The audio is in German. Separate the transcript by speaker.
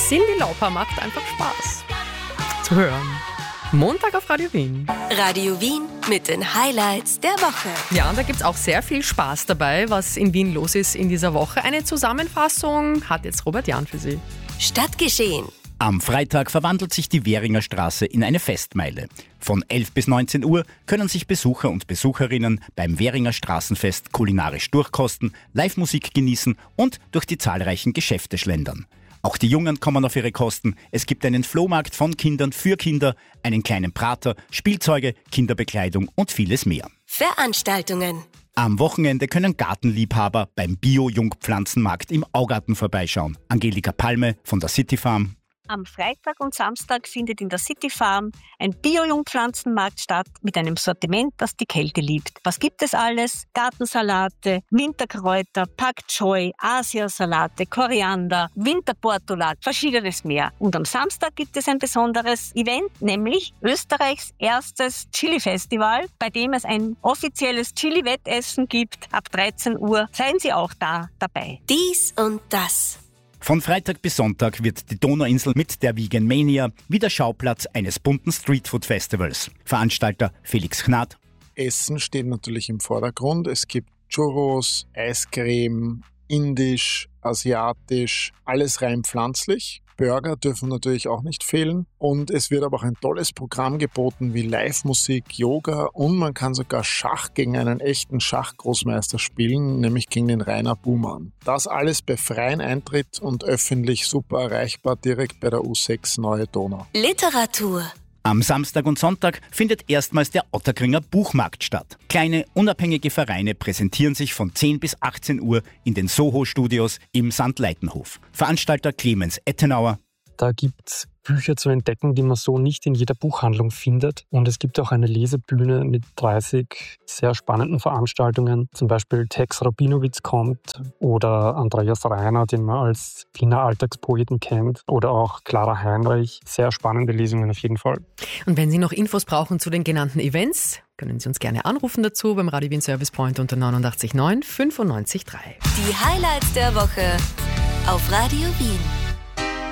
Speaker 1: Cyndi Lauper macht einfach Spaß zu hören. Montag auf Radio Wien.
Speaker 2: Radio Wien mit den Highlights der Woche.
Speaker 1: Ja, und da gibt es auch sehr viel Spaß dabei, was in Wien los ist in dieser Woche. Eine Zusammenfassung hat jetzt Robert Jahn für Sie.
Speaker 2: Stadtgeschehen.
Speaker 3: Am Freitag verwandelt sich die Währinger Straße in eine Festmeile. Von 11 bis 19 Uhr können sich Besucher und Besucherinnen beim Währinger Straßenfest kulinarisch durchkosten, Live-Musik genießen und durch die zahlreichen Geschäfte schlendern. Auch die Jungen kommen auf ihre Kosten. Es gibt einen Flohmarkt von Kindern für Kinder, einen kleinen Prater, Spielzeuge, Kinderbekleidung und vieles mehr.
Speaker 2: Veranstaltungen.
Speaker 3: Am Wochenende können Gartenliebhaber beim Bio-Jungpflanzenmarkt im Augarten vorbeischauen. Angelika Palme von der City Farm.
Speaker 4: Am Freitag und Samstag findet in der City Farm ein Bio-Jungpflanzenmarkt statt mit einem Sortiment, das die Kälte liebt. Was gibt es alles? Gartensalate, Winterkräuter, Pak Choi, Asiasalate, Koriander, Winterportulak, verschiedenes mehr. Und am Samstag gibt es ein besonderes Event, nämlich Österreichs erstes Chili-Festival, bei dem es ein offizielles Chili-Wettessen gibt. Ab 13 Uhr seien Sie auch da dabei.
Speaker 2: Dies und das.
Speaker 3: Von Freitag bis Sonntag wird die Donauinsel mit der Vegan Mania wieder Schauplatz eines bunten Streetfood-Festivals. Veranstalter Felix Gnad.
Speaker 5: Essen steht natürlich im Vordergrund. Es gibt Churros, Eiscreme, indisch, asiatisch, alles rein pflanzlich. Burger dürfen natürlich auch nicht fehlen. Und es wird aber auch ein tolles Programm geboten wie Live-Musik, Yoga und man kann sogar Schach gegen einen echten Schachgroßmeister spielen, nämlich gegen den Rainer Buhmann. Das alles bei freiem Eintritt und öffentlich super erreichbar direkt bei der U6 Neue Donau.
Speaker 2: Literatur.
Speaker 3: Am Samstag und Sonntag findet erstmals der Ottakringer Buchmarkt statt. Kleine, unabhängige Vereine präsentieren sich von 10 bis 18 Uhr in den Soho-Studios im St. Leitenhof. Veranstalter Clemens Ettenauer.
Speaker 6: Da gibt es Bücher zu entdecken, die man so nicht in jeder Buchhandlung findet. Und es gibt auch eine Lesebühne mit 30 sehr spannenden Veranstaltungen. Zum Beispiel Tex Rabinowitz kommt oder Andreas Reiner, den man als Wiener Alltagspoeten kennt. Oder auch Clara Heinrich. Sehr spannende Lesungen auf jeden Fall.
Speaker 1: Und wenn Sie noch Infos brauchen zu den genannten Events, können Sie uns gerne anrufen dazu beim Radio Wien Service Point unter 89 9 95 3.
Speaker 2: Die Highlights der Woche auf Radio Wien.